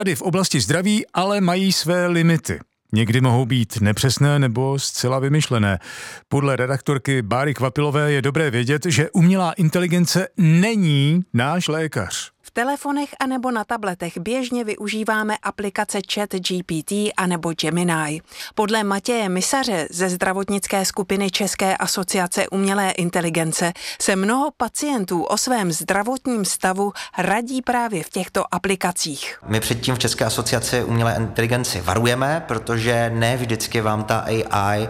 Rady v oblasti zdraví ale mají své limity. Někdy mohou být nepřesné nebo zcela vymyšlené. Podle redaktorky Báry Kvapilové je dobré vědět, že umělá inteligence není náš lékař. V telefonech anebo na tabletech běžně využíváme aplikace ChatGPT anebo Gemini. Podle Matěje Misaře ze zdravotnické skupiny České asociace umělé inteligence se mnoho pacientů o svém zdravotním stavu radí právě v těchto aplikacích. My předtím v České asociaci umělé inteligenci varujeme, protože ne vždycky vám ta AI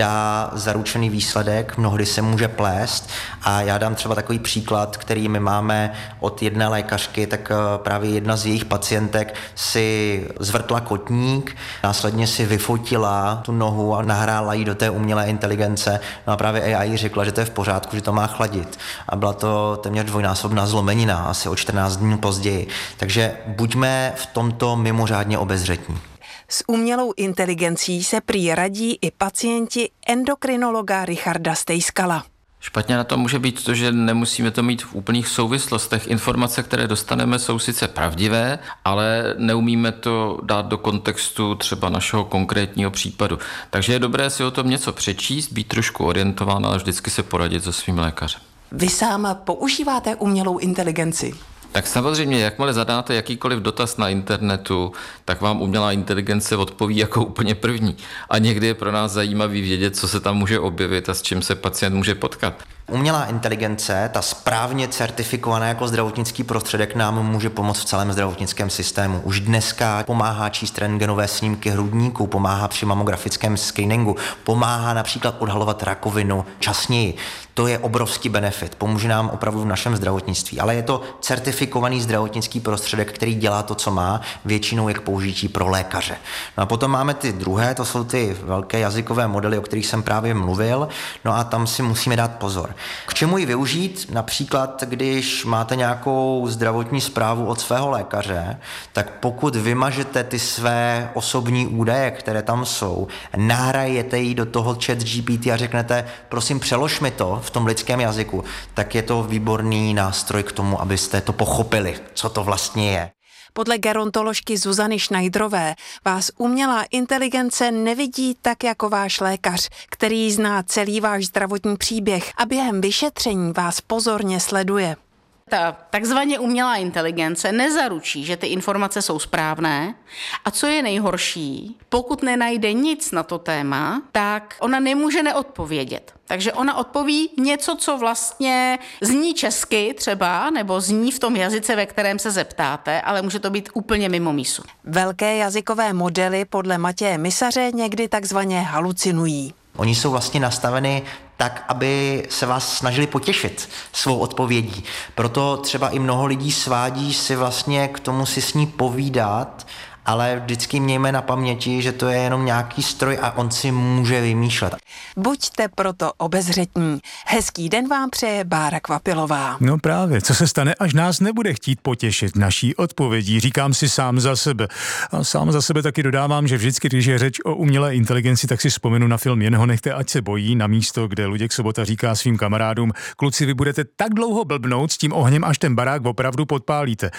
dá zaručený výsledek, mnohdy se může plést a já dám třeba takový příklad, který my máme od jedné lékařky, tak právě jedna z jejich pacientek si zvrtla kotník, následně si vyfotila tu nohu a nahrála ji do té umělé inteligence. No a právě AI řekla, že to je v pořádku, že to má chladit. A byla to téměř dvojnásobná zlomenina, asi o 14 dní později. Takže buďme v tomto mimořádně obezřetní. S umělou inteligencí se prý radí i pacienti endokrinologa Richarda Stejskala. Špatně na tom může být to, že nemusíme to mít v úplných souvislostech. Informace, které dostaneme, jsou sice pravdivé, ale neumíme to dát do kontextu třeba našeho konkrétního případu. Takže je dobré si o tom něco přečíst, být trošku orientován, ale vždycky se poradit se svým lékařem. Vy sám používáte umělou inteligenci? Tak samozřejmě, jakmile zadáte jakýkoliv dotaz na internetu, tak vám umělá inteligence odpoví jako úplně první. A někdy je pro nás zajímavý vědět, co se tam může objevit a s čím se pacient může potkat. Umělá inteligence, ta správně certifikovaná jako zdravotnický prostředek, nám může pomoct v celém zdravotnickém systému. Už dneska pomáhá číst rentgenové snímky hrudníku, pomáhá při mamografickém screeningu, pomáhá například odhalovat rakovinu časněji. To je obrovský benefit, pomůže nám opravdu v našem zdravotnictví, ale je to certifikovaný zdravotnický prostředek, který dělá to, co má, většinou je k použití pro lékaře. No a potom máme ty druhé, to jsou ty velké jazykové modely, o kterých jsem právě mluvil, no a tam si musíme dát pozor. K čemu ji využít? Například, když máte nějakou zdravotní zprávu od svého lékaře, tak pokud vymažete ty své osobní údaje, které tam jsou, nahrajete ji do toho ChatGPT a řeknete, prosím, přelož mi to v tom lidském jazyku, tak je to výborný nástroj k tomu, abyste to pochopili, co to vlastně je. Podle gerontoložky Zuzany Schneiderové vás umělá inteligence nevidí tak jako váš lékař, který zná celý váš zdravotní příběh a během vyšetření vás pozorně sleduje. Ta takzvaně umělá inteligence nezaručí, že ty informace jsou správné a co je nejhorší, pokud nenajde nic na to téma, tak ona nemůže neodpovědět. Takže ona odpoví něco, co vlastně zní česky třeba, nebo zní v tom jazyce, ve kterém se zeptáte, ale může to být úplně mimo mísu. Velké jazykové modely podle Matěje Misaře někdy takzvaně halucinují. Oni jsou vlastně nastaveny tak, aby se vás snažili potěšit svou odpovědí. Proto třeba i mnoho lidí svádí si vlastně k tomu si s ní povídat, ale vždycky mějme na paměti, že to je jenom nějaký stroj a on si může vymýšlet. Buďte proto obezřetní. Hezký den vám přeje Bára Kvapilová. No právě, co se stane, až nás nebude chtít potěšit naší odpovědí, říkám si sám za sebe. A sám za sebe taky dodávám, že vždycky, když je řeč o umělé inteligenci, tak si vzpomenu na film Jen ho nechte, ať se bojí, na místo, kde Luděk Sobota říká svým kamarádům, kluci, vy budete tak dlouho blbnout s tím ohněm, až ten barák opravdu podpálíte.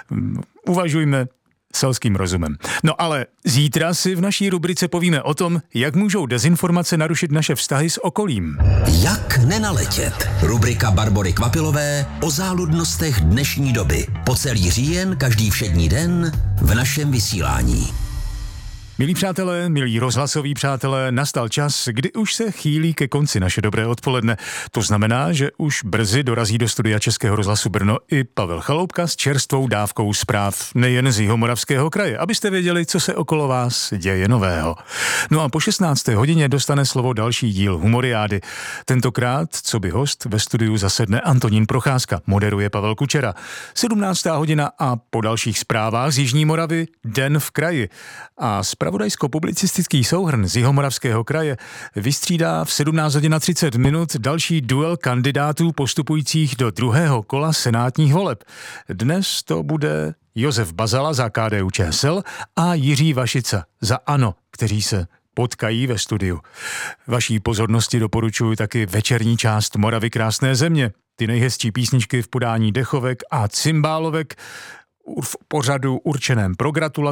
Uvažujme selským rozumem. No ale zítra si v naší rubrice povíme o tom, jak můžou dezinformace narušit naše vztahy s okolím. Jak nenaletět? Rubrika Barbory Kvapilové o záludnostech dnešní doby. Po celý říjen, každý všední den v našem vysílání. Milí přátelé, milí rozhlasoví přátelé, nastal čas, kdy už se chýlí ke konci naše dobré odpoledne. To znamená, že už brzy dorazí do studia Českého rozhlasu Brno i Pavel Chaloupka s čerstvou dávkou zpráv nejen z Jihomoravského kraje, abyste věděli, co se okolo vás děje nového. No a po 16. hodině dostane slovo další díl Humoriády. Tentokrát, co by host, ve studiu zasedne Antonín Procházka, moderuje Pavel Kučera. 17. hodina a po dalších zprávách z Jižní Moravy Den v kraji. A zpravodajsko-publicistický souhrn z Jihomoravského kraje vystřídá v 17:30 minut další duel kandidátů postupujících do druhého kola senátních voleb. Dnes to bude Josef Bazala za KDU-ČSL a Jiří Vašica za ANO, kteří se potkají ve studiu. Vaší pozornosti doporučuji taky večerní část Moravy krásné země. Ty nejhezčí písničky v podání dechovek a cymbálovek v pořadu určeném pro gratulace